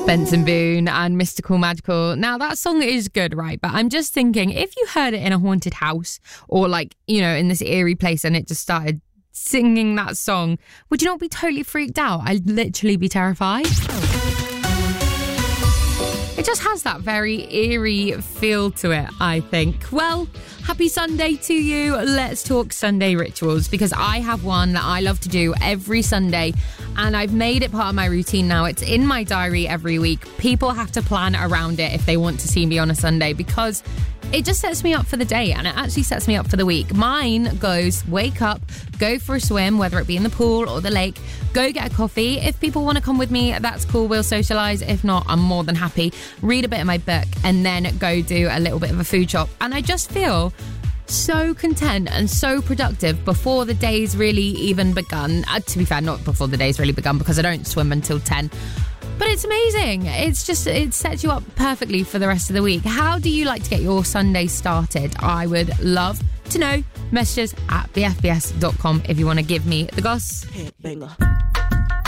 Benson Boone and Mystical Magical. Now, that song is good, right? But I'm just thinking, if you heard it in a haunted house or like, you know, in this eerie place and it just started singing that song, would you not be totally freaked out? I'd literally be terrified. It just has that very eerie feel to it, I think. Well, happy Sunday to you. Let's talk Sunday rituals, because I have one that I love to do every Sunday and I've made it part of my routine now. It's in my diary every week. People have to plan around it if they want to see me on a Sunday, because it just sets me up for the day and it actually sets me up for the week. Mine goes wake up, go for a swim, whether it be in the pool or the lake, go get a coffee. If people want to come with me, that's cool, we'll socialise. If not, I'm more than happy. Read a bit of my book and then go do a little bit of a food shop. And I just feel so content and so productive before the day's really even begun. To be fair, not before the day's really begun, because I don't swim until 10. But it's amazing. It's just, it sets you up perfectly for the rest of the week. How do you like to get your Sunday started? I would love to know. Messages at bfbs.com if you want to give me the goss. Headbanger.